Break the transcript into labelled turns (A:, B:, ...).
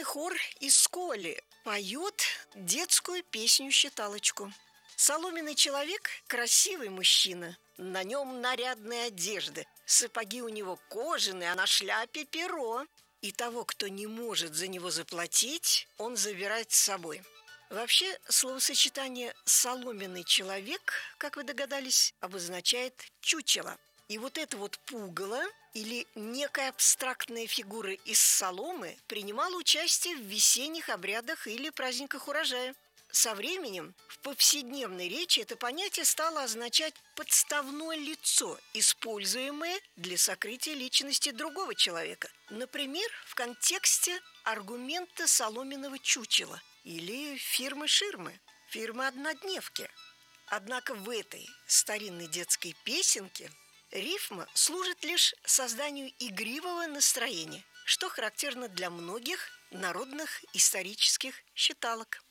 A: хор из Сколи поет детскую песню-считалочку. Соломенный человек – красивый мужчина. На нем нарядные одежды, сапоги у него кожаные, а на шляпе перо. И того, кто не может за него заплатить, он забирает с собой. Вообще, словосочетание «соломенный человек», как вы догадались, обозначает чучело. И вот это вот пугало или некая абстрактная фигура из соломы принимала участие в весенних обрядах или праздниках урожая. Со временем в повседневной речи это понятие стало означать подставное лицо, используемое для сокрытия личности другого человека. Например, в контексте аргумента соломенного чучела или фирмы-ширмы, фирмы-однодневки. Однако в этой старинной детской песенке рифма служит лишь созданию игривого настроения, что характерно для многих народных исторических считалок.